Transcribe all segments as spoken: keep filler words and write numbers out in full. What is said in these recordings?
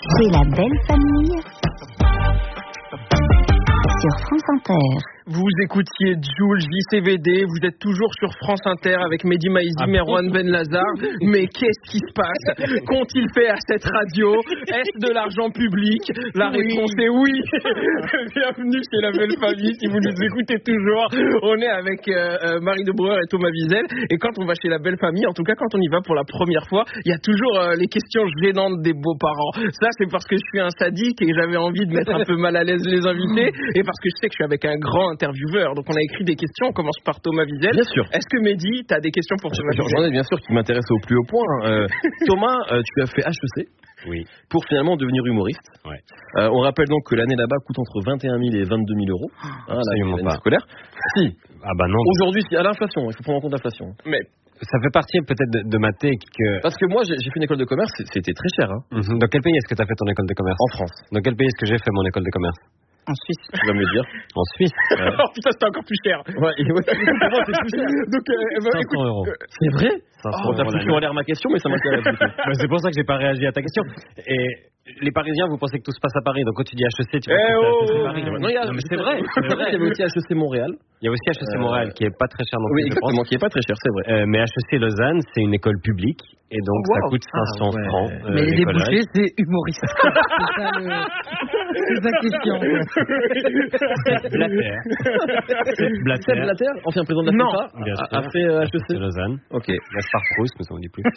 C'est la belle famille sur France Inter. Vous écoutiez Jul, J C V D, vous êtes toujours sur France Inter avec Mehdi Maizi, ah, Merwan Benlazar. Mais qu'est-ce qui se passe? Qu'ont-ils fait à cette radio? Est-ce de l'argent public? La oui. réponse est oui. Bienvenue chez la belle famille, si vous nous écoutez toujours. On est avec euh, Marie de Breuer et Thomas Wiesel. Et quand on va chez la belle famille, en tout cas quand on y va pour la première fois, il y a toujours euh, les questions gênantes des beaux-parents. Ça, c'est parce que je suis un sadique et j'avais envie de mettre un peu mal à l'aise les invités. Et parce que je sais que je suis avec un grand intervieweur. Donc on a écrit des questions, on commence par Thomas Wiesel. Bien sûr. Est-ce que Mehdi, tu as des questions pour Thomas Wiesel? J'en ai bien sûr qui m'intéressent au plus haut point. Euh, Thomas, euh, tu as fait H E C. Oui. Pour finalement devenir humoriste. Ouais. Euh, on rappelle donc que l'année là-bas coûte entre vingt et un mille et vingt-deux mille euros. Hein, l'année scolaire. Si. Ah bah non. Aujourd'hui, à l'inflation, il faut prendre en compte l'inflation. Mais ça fait partie peut-être de, de ma tech que... Parce que moi, j'ai, j'ai fait une école de commerce, c'était très cher. Hein. Mm-hmm. Dans quel pays est-ce que tu as fait ton école de commerce? En France. Dans quel pays est-ce que j'ai fait mon école de commerce? En Suisse. Tu vas me le dire. En Suisse. Ouais. Oh putain, c'était encore plus cher. Ouais, ouais. Pour moi, c'est plus cher. Donc, euh, bah, cinq cents écoute, euros. Euh, c'est vrai? Oh, t'as foutu en l'air ma question, mais ça m'intéresse. Bah, c'est pour ça que j'ai pas réagi à ta question. Et les Parisiens, vous pensez que tout se passe à Paris. Donc quand tu dis H E C, tu penses eh que oh c'est H E C Paris. Non, il y a, non, mais c'est vrai. C'est vrai. Il y avait aussi H E C Montréal. Il y a aussi H E C Montréal euh... qui est pas très cher non plus. Oui, exactement, qui est pas très cher, c'est vrai. Euh, mais H E C Lausanne, c'est une école publique. Et donc, oh, wow. ça coûte cinq cents ah, ouais. francs. Euh, mais les débouchés, c'est humoriste. C'est ça, le... c'est sa question. Blatter. Blatter. C'est Blatter, ancien président de la non. FIFA, a, a fait euh, H E C. Lausanne. Ok. Gaspard Proust, mais ça on dit plus.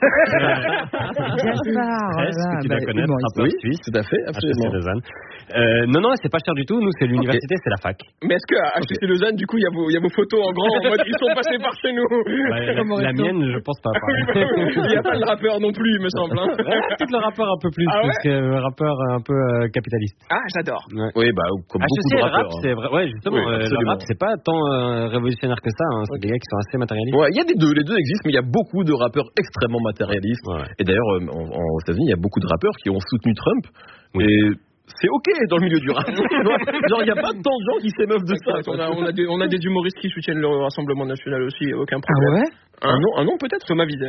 Gaspard. Est-ce que tu dois bah, connaître un peu oui, Suisse? Tout à fait, absolument. H E C Lausanne. Euh, non, non, c'est pas cher du tout. Nous, c'est l'université, okay. c'est la fac. Mais est-ce qu'à H E C okay. Lausanne, du coup, il y, y a vos photos en grand en mode ils sont passés par chez nous? Bah, la, la mienne, je pense pas. Il n'y a pas le rappeur non plus, il me semble. Hein. Peut-être le rappeur un peu plus, ah ouais parce que le rappeur un peu euh, capitaliste. Ah, j'adore. Ouais. Oui, bah, comme H E C, beaucoup de le rappeurs. rap, c'est vrai. Ouais, justement, oui, euh, le rap, c'est pas tant euh, révolutionnaire que ça. Hein. C'est okay. des gars qui sont assez matérialistes. Ouais, il y a des deux, les deux existent, mais il y a beaucoup de rappeurs extrêmement matérialistes. Ouais. Et d'ailleurs, euh, en, en, aux États-Unis, il y a beaucoup de rappeurs qui ont soutenu Trump. Oui. Et c'est ok dans le milieu du rap. Genre, il n'y a pas tant de gens qui s'émeuvent de ça. On a, on, a des, on a des humoristes qui soutiennent le Rassemblement National aussi, aucun problème. Ah ouais? Un nom, un nom peut-être Thomas Wiesel.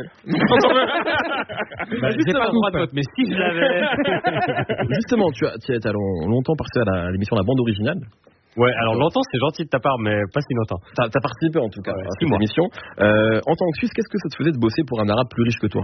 Bah, j'ai pas le droit de vote, mais si je l'avais. Justement, tu as, tu as longtemps passé à, la, à l'émission La Bande Originale. Ouais, alors longtemps, c'est gentil de ta part, mais pas si longtemps. T'as, t'as participé en tout cas ouais, à cette émission. Euh, en tant que Suisse, qu'est-ce que ça te faisait de bosser pour un arabe plus riche que toi?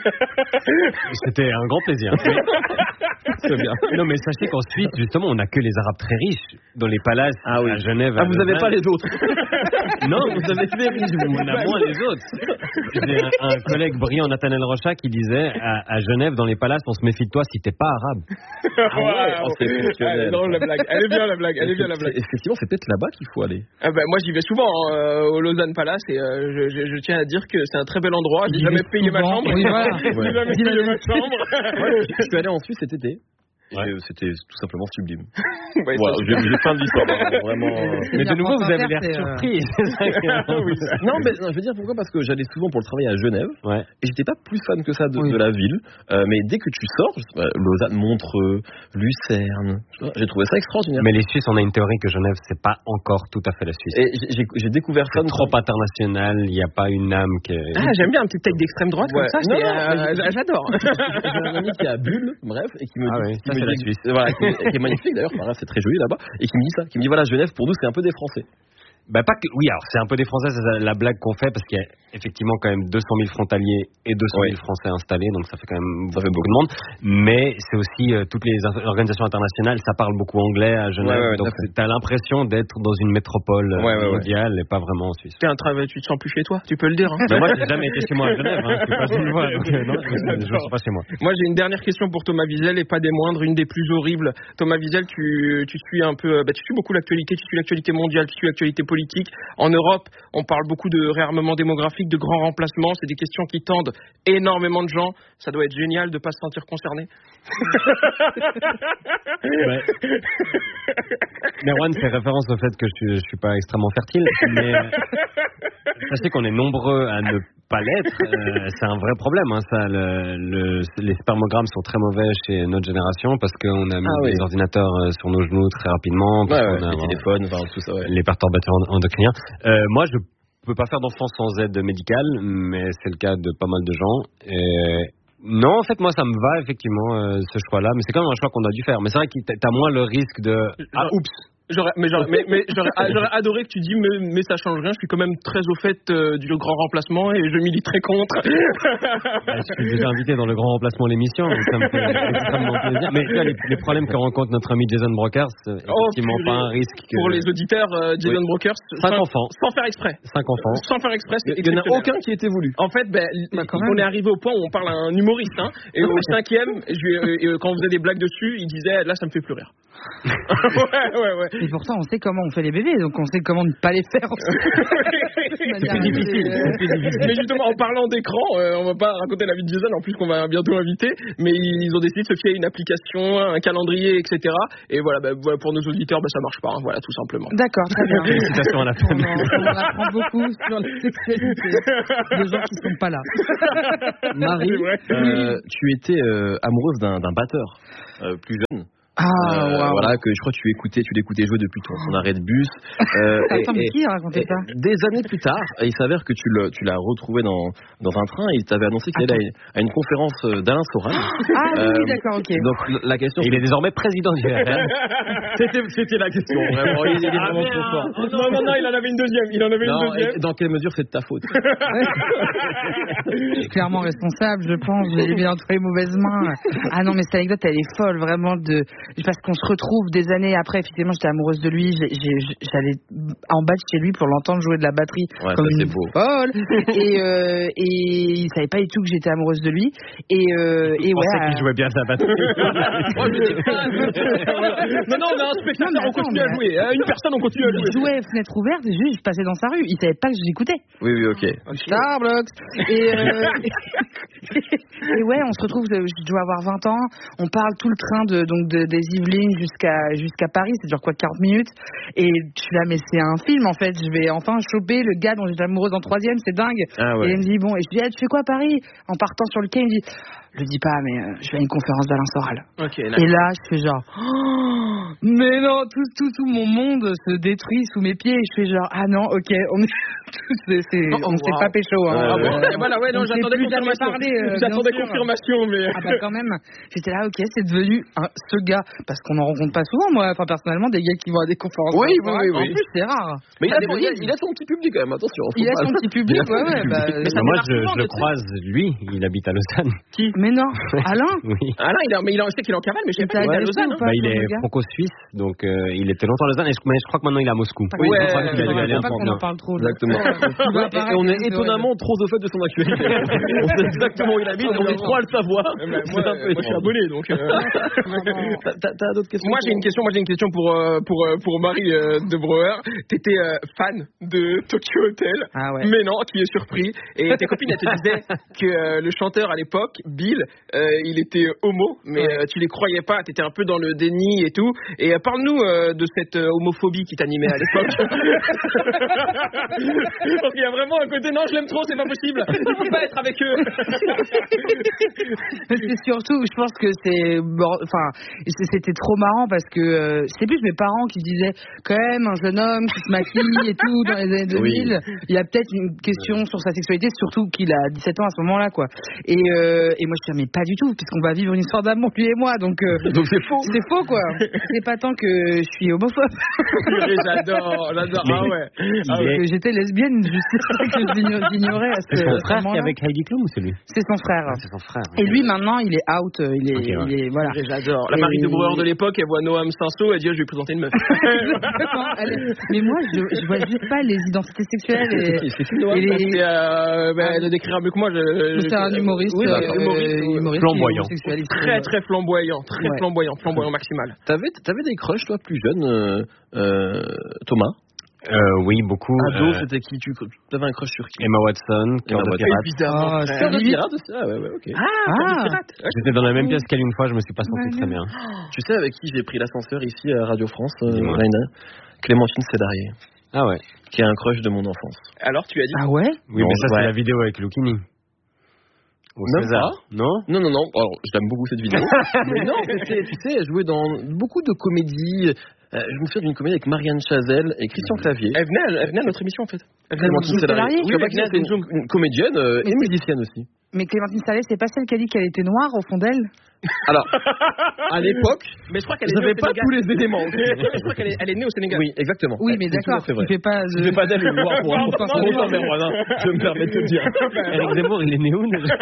C'était un grand plaisir. C'est bien. Non, mais sachez qu'en Suisse, justement, on n'a que les arabes très riches dans les palaces ah, oui. à Genève. Ah, à vous n'avez pas les autres? Non, vous avez que les riches, vous. On a moins les autres. J'ai un, un collègue brillant, Nathanaël Rocha, qui disait à, à Genève, dans les palaces, on se méfie de toi si t'es pas arabe. Ah ouais, oh, c'est exceptionnel. Elle est drôle la blague. Elle est bien la blague. Elle est bien la blague. Effectivement, c'est peut-être là-bas qu'il faut aller. Ah bah, moi, j'y vais souvent hein, euh, au Lausanne Palace et euh, je, je, je tiens à dire que c'est un très bel endroit. J'ai jamais payé ma chambre. Oui, voilà. J'ai ouais. jamais payé ma chambre. Ouais, je suis allé en Suisse cet été. Ouais. C'était tout simplement sublime. Ouais, voilà, j'ai, j'ai plein d'histoires, hein, vraiment. Mais de nouveau, vous avez l'air c'est, surpris. Euh... oui. Non, mais non, je veux dire pourquoi? Parce que j'allais souvent pour le travail à Genève, ouais. et j'étais pas plus fan que ça de, oui. de la ville. Euh, mais dès que tu sors, euh, Lausanne, Montreux, Lucerne, j'ai trouvé ça extraordinaire. Mais les Suisses, on a une théorie que Genève, c'est pas encore tout à fait la Suisse. Et j'ai, j'ai découvert ça. C'est trop international, il n'y a pas une âme qui. Ah, j'aime bien un petit tech d'extrême droite ouais. comme ça. Non, non, euh, j'adore. J'ai un ami qui a Bulle, bref, et qui me ah dit. Oui, ça, c'est la Suisse. Voilà, qui est magnifique d'ailleurs, c'est très joli là-bas, et qui me dit ça, qui me dit voilà, Genève pour nous c'est un peu des Français. Bah pas que, oui, alors c'est un peu des Français, c'est la blague qu'on fait parce qu'il y a effectivement quand même deux cent mille frontaliers et deux cent mille oui. Français installés, donc ça fait quand même ça fait beaucoup de monde. Mais c'est aussi euh, toutes les organisations internationales, ça parle beaucoup anglais à Genève, ouais, ouais, donc t'as l'impression d'être dans une métropole ouais, ouais, mondiale ouais. et pas vraiment en Suisse. T'es un travail, tu te sens plus chez toi, tu peux le dire. Hein. Bah, moi j'ai jamais été chez moi à Genève, hein, je suis pas chez moi, donc euh, non, je ne suis pas chez moi. Moi j'ai une dernière question pour Thomas Wiesel et pas des moindres, une des plus horribles. Thomas Wiesel, tu, tu suis un peu, bah, tu suis beaucoup l'actualité, tu suis l'actualité mondiale, tu suis l'actualité politique. En Europe, on parle beaucoup de réarmement démographique, de grands remplacements. C'est des questions qui tendent énormément de gens. Ça doit être génial de ne pas se sentir concerné. Ouais. Merwan fait référence au fait que je ne suis, suis pas extrêmement fertile. Mais sachez qu'on est nombreux à ne pas l'être. Euh, c'est un vrai problème. Hein, ça, le, le, les spermogrammes sont très mauvais chez notre génération parce qu'on a mis ah, oui. des ordinateurs sur nos genoux très rapidement. Parce ouais, qu'on ouais, a, les téléphones, enfin, tout ça. Ouais. Les perturbateurs endocriniens. Euh, moi, je peux pas faire d'enfant sans aide médicale, mais c'est le cas de pas mal de gens. Et Non, en fait, moi, ça me va, effectivement, euh, ce choix-là. Mais c'est quand même un choix qu'on a dû faire. Mais c'est vrai que t'as moins le risque de... Ah, oups. J'aurais, mais j'aurais, mais, mais j'aurais, j'aurais adoré que tu dis, mais, mais ça change rien. Je suis quand même très au fait euh, du grand remplacement et je militerai contre. Je suis déjà invité dans le grand remplacement de l'émission, donc ça me fait extrêmement plaisir. Mais tu vois, les, les problèmes que rencontre notre ami Jason Brokers, c'est effectivement oh, pas un risque. Que... Pour les auditeurs, euh, Jason oui. Brokers, cinq enfants, sans faire exprès. Cinq enfants, sans faire exprès. Il n'y en a aucun qui était voulu. En fait, ben, bah, on est arrivé au point où on parle à un humoriste, hein, et au cinquième, je, euh, quand on faisait des blagues dessus, il disait, là, ça me fait plus rire. ouais, ouais, ouais. Et pourtant, on sait comment on fait les bébés, donc on sait comment ne pas les faire. C'est plus difficile. Mais justement, en parlant d'écran, euh, on va pas raconter la vie de Jason, en plus qu'on va bientôt inviter, mais ils ont décidé de se fier à une application, un calendrier, et cetera. Et voilà, bah, pour nos auditeurs, bah, ça marche pas, hein, voilà, tout simplement. D'accord, très bien. Félicitations à la fin. On, on en apprend beaucoup sur les sexualités de gens qui sont pas là. Marie, euh, tu étais euh, amoureuse d'un, d'un batteur euh, plus jeune. Ah, euh, wow. Voilà, que je crois que tu écoutais, tu l'écoutais jouer depuis ton, ton arrêt de bus. Euh, Attends, mais et, qui a raconté ça? Des années plus tard, il s'avère que tu, le, tu l'as retrouvé dans, dans un train et il t'avait annoncé qu'il allait à une conférence d'Alain Soral. Ah oui, euh, oui, d'accord, ok. Donc la question. Il est désormais président du R R. c'était, c'était la question, vraiment. Il, il est vraiment trop fort. Non, non, non, il en avait une deuxième. Il en avait non, une deuxième. Dans quelle mesure c'est de ta faute? Je suis clairement responsable, je pense. J'ai mis entre les mauvaises mains. Ah non, mais cette anecdote, elle est folle, vraiment, de parce qu'on se retrouve des années après. Effectivement, j'étais amoureuse de lui. J'ai, j'ai, j'allais en bas de chez lui pour l'entendre jouer de la batterie ouais, comme ça, une folle. Et, euh, et il savait pas du tout que j'étais amoureuse de lui. Et, euh, et ouais. qu'il jouait bien de la batterie. non, non, on a un spectateur, on continue à jouer. Une personne, on continue à jouer. Je jouais fenêtre ouverte et juste, je passais dans sa rue. Il savait pas que j'écoutais. Oui, oui, ok. Starbucks. Et, euh, et ouais, on se retrouve, je dois avoir vingt ans. On parle tout le train de, donc de, des Yvelines jusqu'à, jusqu'à Paris. Ça dure quoi, quarante minutes. Et je suis là, mais c'est un film en fait. Je vais enfin choper le gars dont j'étais amoureuse en troisième. C'est dingue. Ah ouais. Et il me dit, bon, et je dis, ah, tu fais quoi à Paris? En partant sur le quai, il me dit, je le dis pas, mais euh, je vais à une conférence d'Alain Soral. Okay, et là, je fais genre, oh, mais non, tout, tout, tout mon monde se détruit sous mes pieds. Et je fais genre, ah non, ok, on est, c'est, c'est, oh, on wow. s'est pas pécho. Hein. Ah bon, euh, voilà, ouais, non, j'attendais confirmation. Parler, euh, j'attendais confirmation, mais. Ah bah quand même, j'étais là, ok, c'est devenu un, ce gars, parce qu'on en rencontre pas souvent, moi, enfin personnellement, des gars qui vont à des conférences. Oui, oui, oui, oui. En plus, c'est rare. Mais il a, son, il, a, il a son petit public quand même, attention. Il a son petit public, ouais, ouais. Bah, mais moi, je, je le croise, lui, il habite à Lausanne. Qui? Mais non, Alain. Oui. Alain, il a, mais il a, je sais qu'il est en cavale, mais je sais pas, il est à Lausanne. Bah, il est franco-suisse, donc euh, il était longtemps à Lausanne, mais je crois que maintenant il est à Moscou. Oui, ouais, je crois qu'il a dû aller un peu. On en parle trop. Exactement. Et on est étonnamment trop au fait de son actualité. On sait exactement où il habite, on est trop à le savoir. Moi, je suis abonné, donc. T'as d'autres questions? Moi, j'ai une question. Moi, j'ai une question pour pour pour Marie de Brouwer. T'étais fan de Tokyo Hotel, ah ouais. Mais non, tu es surpris. Et tes copines, elles te disaient que le chanteur à l'époque, Bill, il était homo, mais ouais. tu les croyais pas. T'étais un peu dans le déni et tout. Et parle-nous de cette homophobie qui t'animait à l'époque. Parce qu'il y a vraiment un côté, non, je l'aime trop, c'est pas possible. Il faut pas être avec eux. C'est surtout, je pense que c'est, enfin, c'était trop marrant parce que euh, c'est plus mes parents qui disaient quand même un jeune homme qui se maquille et tout dans les années deux mille, oui. Il y a peut-être une question sur sa sexualité, surtout qu'il a dix-sept ans à ce moment-là, quoi. Et, euh, et moi je disais mais pas du tout, puisqu'on va vivre une histoire d'amour lui et moi, donc, euh, donc c'est faux. C'est faux, quoi. C'est pas tant que je suis homophobe. J'adore, j'adore. Ah ouais. Ah ouais. Est... J'étais lesbienne, juste que j'ignorais à ce C'est son frère moment-là. qui est avec Heidi Klum ou c'est lui? C'est son frère. Ah, c'est son frère. Et lui maintenant il est out, il est, okay, ouais. il est voilà. J'adore. La Marie de Brouwer de l'époque, elle voit Noam Sanso, elle dit je vais présenter une meuf. Mais moi je, je vois juste pas les identités sexuelles et. C'est qui Noam? Les... C'est euh, bah, ah. de décrire mieux que moi. Je... C'est un humoriste, oui, bah, euh, humoriste, humoriste flamboyant. Très très flamboyant, très ouais. flamboyant, flamboyant maximal. T'avais, t'avais des crushs toi plus jeune, euh, euh, Thomas? Euh, oui, beaucoup. Ado, euh... c'était qui? Tu avais un crush sur qui? Emma Watson, Cœur de pirate. Évidemment. Cœur de pirate aussi. Ah ouais, ouais, ok. Ah, ah. Pirate. J'étais dans la même pièce qu'elle une fois, je me suis pas senti très bien. Tu sais avec qui j'ai pris l'ascenseur ici à Radio France, euh, Raina? Clémentine Cédarier. Ah ouais. Qui est un crush de mon enfance. Alors, tu as dit? Ah ouais? Oui, non, mais ça, ouais. C'est la vidéo avec Lucchini. Au Même César. pas. Non? Non, non, non. Alors, je l'aime beaucoup cette vidéo. Mais non, c'était, tu sais, elle jouait dans beaucoup de comédies. Euh, je me souviens d'une comédie avec Marianne Chazelle et Christian Clavier. Elle venait, elle venait à notre émission en fait. Elle venait à notre émission. Oui, elle venait, c'est une, une comédienne euh, et musicienne aussi. mais Clémentine Salé, c'est pas celle qui a dit qu'elle était noire au fond d'elle? Alors, à l'époque, mais je crois qu'elle je n'avais pas tous les éléments. Je crois qu'elle est, elle est née au Sénégal. Oui, exactement. Oui, mais C'est d'accord. tout à fait vrai. Tu fais pas. Je fais pas d'elle ou voir pour un Non, pour non, autant, non. mais voilà, je me permets de te le dire. Eric Zemmour, il est né où déjà?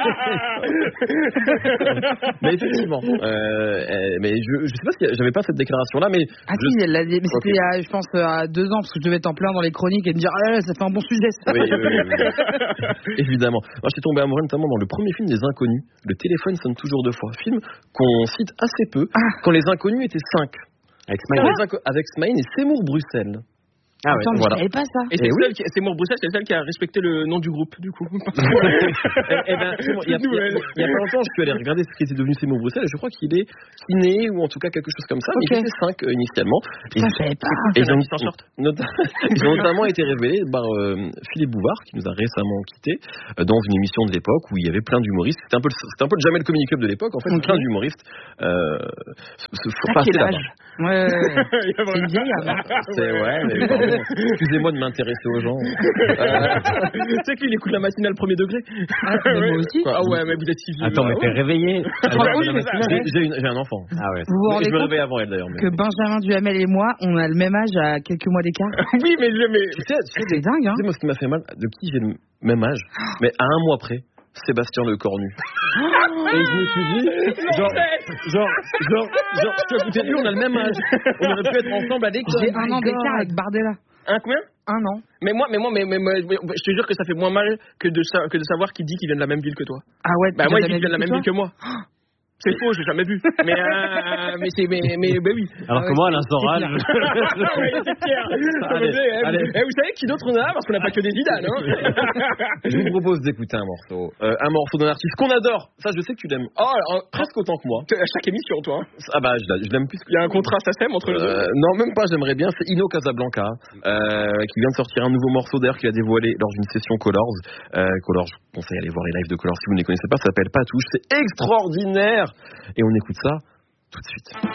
Mais effectivement, euh, euh, mais je, je sais pas si j'avais pas cette déclaration là, mais Ah je... si, elle l'a dit. Mais Ok. c'était, à, je pense, à deux ans, parce que je devais être en plein dans les chroniques et me dire, ah, ça fait un bon sujet. Ça. Oui, oui, oui, oui. Évidemment. Moi, je suis tombé amoureux notamment dans le premier film des Inconnus. Le téléphone sonne toujours deux fois. Film qu'on cite assez peu. Ah. Quand les Inconnus étaient cinq. Avec Quand Smile. les Inco- Avec Smaïn et Seymour Bruxelles. Ah ouais. Attends, mais voilà. je savais pas ça. Et c'est Eh oui. celle qui, c'est Moore Bruxelles, c'est celle qui a respecté le nom du groupe, du coup. Eh eh ben, c'est bon, il y a, il y a- il y a pas longtemps, je suis allé regarder ce qui était devenu Seymour Bruxelles et je crois qu'il est kiné ou en tout cas quelque chose comme ça. Ok. Mais il était cinq euh, initialement. Putain, je savais pas. Et ils ont, Qui s'en sortent. nota- ils ont notamment été révélés par euh, Philippe Bouvard, qui nous a récemment quittés, euh, dans une émission de l'époque où il y avait plein d'humoristes. C'était un peu, le- c'était un peu le Jamais le Comedy Club de l'époque, en fait, Ok. plein d'humoristes. Euh, se, se À passaient quel là-bas. âge? Ouais, ouais, ouais. C'est une vieille avant. C'est ouais, mais pardon. Excusez-moi de m'intéresser aux gens. Euh, Tu sais qu'il écoute la matinale premier degré. Ah, mais moi aussi. Ah ouais, mais vous êtes si vieux. Attends, mais Ah t'es ouais. réveillé. j'ai, j'ai une- j'ai un enfant. Ah ouais. Vous vous Mais rendez je me compte réveille avant elle d'ailleurs. mais- que Benjamin Duhamel et moi, on a le même âge à quelques mois d'écart? Oui, mais je mais Tu sais, tu sais, C'est dingue, hein? tu sais, moi, ce qui m'a fait mal, de qui j'ai le même âge, mais à un mois près, Sébastien Lecornu. Et je me suis dit, genre, genre, genre, genre, tu as écouté lui, on a le même âge. On aurait pu être ensemble à l'école. J'ai un an d'écart avec Bardella. un combien? Un an. Mais moi, mais moi, mais, mais, mais- mais- je te jure que ça fait moins mal que de, sa- que de savoir qu'il dit qu'il vient de la même ville que toi. Ah ouais, Bah tu moi, viens il dit qu'il vient de la même que ville que moi. C'est faux, j'ai jamais vu. Mais euh, mais c'est mais mais bah oui. Alors que moi, Alain Soral. Ouais, c'est clair. Allez, Eh, allez. eh, vous savez qui d'autre on a parce qu'on n'a pas que des Zidane, hein. Je vous propose d'écouter un morceau, euh, un morceau d'un artiste qu'on adore. Ça, je sais que tu l'aimes. Oh, alors, Presque autant que moi. à chaque émission, toi. hein. Ah bah, je, l'a- je l'aime plus que Il y a un contraste à sème entre les deux. Euh, non, même pas, j'aimerais bien. C'est Ino Casablanca, euh, qui vient de sortir un nouveau morceau d'ailleurs qu'il a dévoilé lors d'une session Colors. Euh, Colors, je vous conseille d'aller voir les lives de Colors si vous ne les connaissez pas. Ça s'appelle Patouche. C'est extraordinaire. Et on écoute ça tout de suite.